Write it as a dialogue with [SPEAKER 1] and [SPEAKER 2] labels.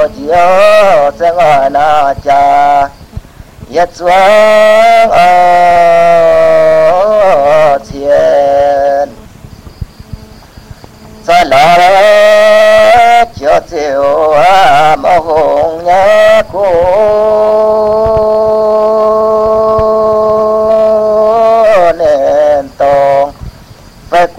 [SPEAKER 1] chiếu sẽ ngồi na cha yết xuống ở thiên sai là